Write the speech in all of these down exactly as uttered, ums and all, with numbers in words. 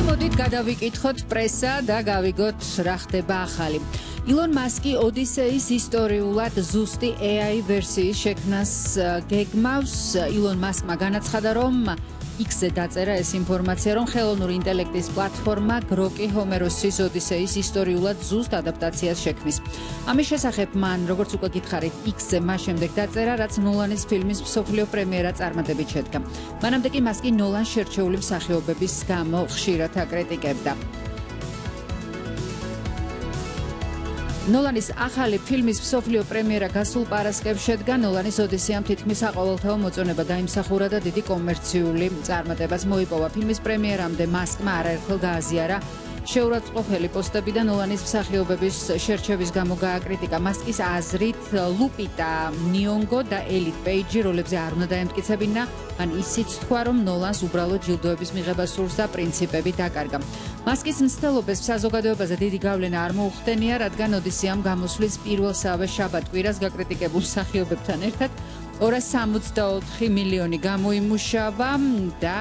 მოდით გადავიკითხოთ პრესა და გავიგოთ რა ხდება ახალი. ილონ მასკი ოდისეის ისტორიულად ზუსტი A I ვერსიის შექმნას გეგმავს. ილონ მასკმა განაცხადა, რომ X-ზე დაწერა ეს ინფორმაცია, რომ ხელოვნური ინტელექტის პლატფორმა გროკი ჰომეროსის ოდისეის ისტორიულად ზუსტ ადაპტაციას შექმნის. ამის შესახებ მან, როგორც უკვე გითხარით, X-ზე მას შემდეგ დაწერა, რაც ნოლანის ფილმის მსოფლიო პრემიერა წარმატებით შედგა. მანამდე კი მასკი ნოლანს შერჩეული მსახიობების გამო ხშირად აკრიტიკებდა. ნოლანის ახალი ფილმის მსოფლიო პრემიერა გასულ პარასკევს შედგა. ნოლანის ოდისეამ თითქმის საყოველთაო მოწონება დაიმსახურა და დიდი კომერციული წარმატებაც მოიპოვა. ფილმის პრემიერამდე მასკმა არაერთხელ გააზიარა შეურაცხყოფელი პოსტები და ნოლანის მსახიობების შერჩევის გამო გააკრიტიკა. მასკის აზრით, ლუპიტა ნიონგო და ელი პეიჯი როლებზე არ უნდა დაემტკიცებინა. მან ისიც თქვა, რომ ნოლანს უბრალოდ ჯილდოების მიღება სურს და პრინციპები დაკარგა. მასკის მცდელობებს საზოგადოებაზე დიდი გავლენა არ მოუხდენია, რადგან ოდისეამ გამოსვლის პირველსავე შაბათ-კვირას გაკრიტიკებულ მსახიობებთან ერთად ორას სამოცდაოთხი მილიონი გამოიმუშავა და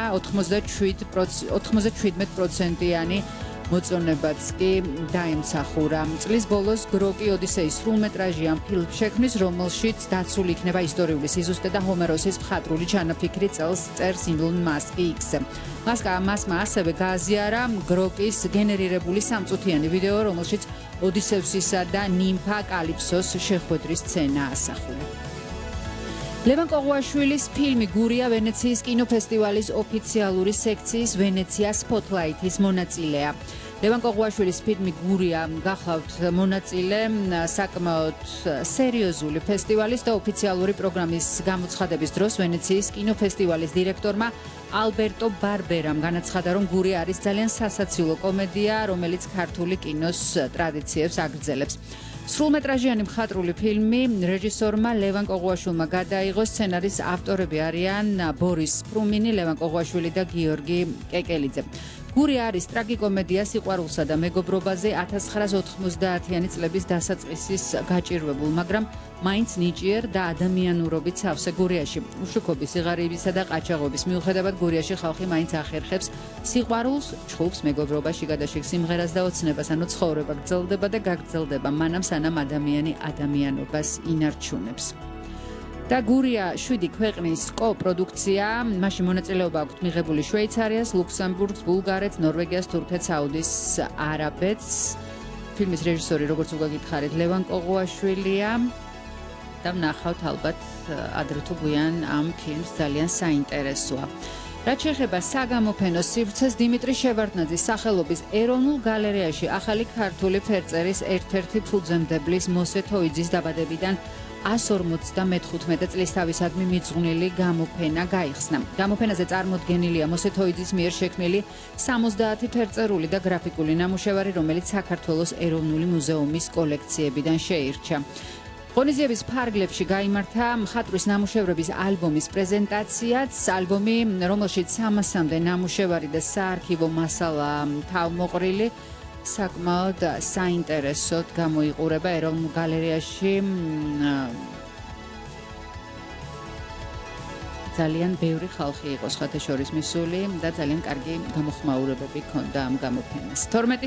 ოთხმოცდაშვიდ პროცენტიანი მოწონებაც კი დაიმსახურა. წლის ბოლოს გროკი ოდისეის სრულმეტრაჟი ამ ფილმს შექმნის, რომელშიც დაცული იქნება ისტორიული სიზუსტე და ჰომეროსის მხატვრული ჩანაფიქრი წელს წერს ილონ მასკი X-ზე. მასკა მასმა ასევე გააზიარა გროკის გენერირებული სამწუთიანი ვიდეო, რომელშიც ოდისევსისა და ნიმფა კალიფსოს შეხვედრის სცენა ასახული. ლევან კოღუაშვილის ფილმი გურია ვენეციის კინოფესტივალის ოფიციალური სექციის ვენეცია სპოტლაითის მონაწილეა. ლევან კოღუაშვილის ფილმი გურია გახლავთ მონაწილე საკმაოდ სერიოზული ფესტივალის და ოფიციალური პროგრამის გამოცხადების დროს ვენეციის კინოფესტივალის დირექტორმა ალბერტო ბარბერამ განაცხადა, რომ გურია არის ძალიან სასაცილო კომედია, რომელიც ქართული კინოს ტრადიციებს აგრძელებს. სრულმეტრაჟიანი მხატვრული ფილმი რეჟისორმა ლევან კოღუაშვილმა გადაიღო. სცენარის ავტორები არიან ბორის პრუმინი, ლევან კოღუაშვილი და გიორგი კეკელიძე. გურია არის ტრაგიკომედია სიყვარულსა და მეგობრობაზე ათას ცხრაას ოთხმოცდაათიანი წლების დასაწყისის გაჭირვებულ, მაგრამ მაინც ნიჭიერ და ადამიანურობით სავსე გურიაში. უშუქობის, სიღარიბისა და ყაჩაღობის მიუხედავად გურიაში ხალხი მაინც ახერხებს სიყვარულს, ჩხუბს, მეგობრობაში გადაშიგ სიმღერას და ოცნებას, ანუ ცხოვრება გრძელდება და გაგრძელდება მანამ სანამ ადამიანი ადამიანობას ინარჩუნებს. და გურია შვიდი ქვეყნის კოპროდუქცია, მასში მონაწილეობა აქვს მიღებული შვეიცარიას, ლუქსემბურგს, ბულგარეთს, ნორვეგიას, თურქეთს, საუდის არაბეთს. ფილმის რეჟისორი, როგორც უკვე გითხარით, ლევან კოღუაშვილია და ვნახავთ ალბათ ადრე თუ გვიან ამ ფილმს ძალიან საინტერესოა. რაც შეეხება საგამოფენო სივრცეს, დიმიტრი შევარდნაძის სახელობის ეროვნულ გალერეაში ახალი ქართული ფერწერის ერთ-ერთი ფუძემდებლის მოსე თოიძის დაბადებიდან ასი ორმოცდამეხუთმეტე წლის თავისადმი მიძღვნილი გამოფენა გაიხსნა. გამოფენაზე წარმოდგენილია მოსე თოიძის მიერ შექმნილი სამოცდაათი ფერწერული და გრაფიკული ნამუშევარი, რომელიც საქართველოს ეროვნული მუზეუმის კოლექციებიდან შეირჩა. ღონისძიების ფარგლებში გაიმართა მხატვრის ნამუშევრების ალბომის პრეზენტაციაც. ალბომი, რომელშიც სამასამდე ნამუშევარი და საარქივო მასალა თავმოყრილი, საკმაოდ საინტერესოდ გამოიყურება ეროვნულ გალერეაში. ძალიან ბევრი ხალხი იყო სხვათა შორის მისული და ძალიან კარგი გამოხმაურებები ჰქონდა ამ გამოფენას. თორმეტი